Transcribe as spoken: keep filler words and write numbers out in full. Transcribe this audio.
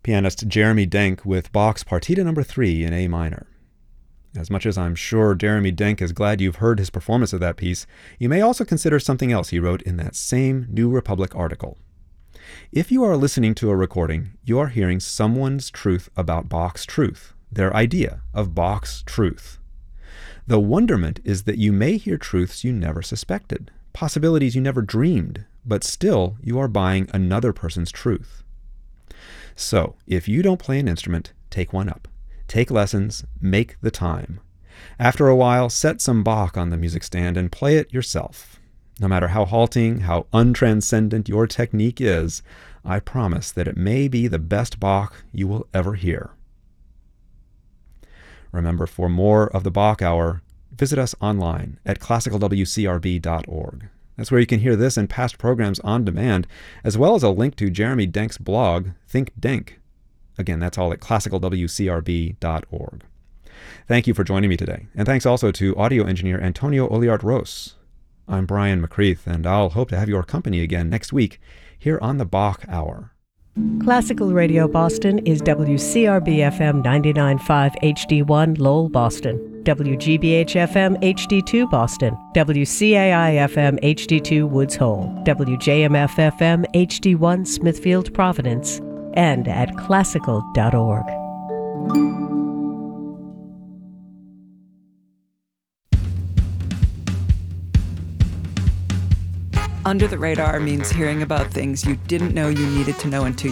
Pianist Jeremy Denk with Bach's Partita number three in A minor. As much as I'm sure Jeremy Denk is glad you've heard his performance of that piece, you may also consider something else he wrote in that same New Republic article. If you are listening to a recording, you are hearing someone's truth about Bach's truth, their idea of Bach's truth. The wonderment is that you may hear truths you never suspected, possibilities you never dreamed, but still you are buying another person's truth. So, if you don't play an instrument, take one up. Take lessons, make the time. After a while, set some Bach on the music stand and play it yourself. No matter how halting, how untranscendent your technique is, I promise that it may be the best Bach you will ever hear. Remember, for more of the Bach Hour, visit us online at classical w c r b dot org. That's where you can hear this and past programs on demand, as well as a link to Jeremy Denk's blog, Think Denk. Again, that's all at classical w c r b dot org. Thank you for joining me today, and thanks also to audio engineer Antonio Oliart-Ros. I'm Brian McCreath, and I'll hope to have your company again next week here on the Bach Hour. Classical Radio Boston is W C R B F M ninety-nine point five H D one Lowell, Boston, W G B H F M H D two Boston, W C A I F M H D two Woods Hole, W J M F F M H D one Smithfield, Providence, and at classical dot org. Under the Radar means hearing about things you didn't know you needed to know until